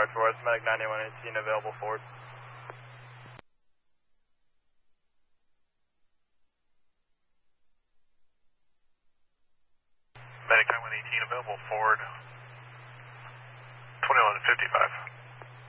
required for us. Medic 9118 available forward. Medic 9118 available forward. 2155.